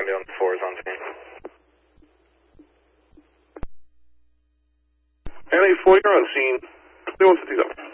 ambulance 4 is on scene. NA4, you're on scene. 3157.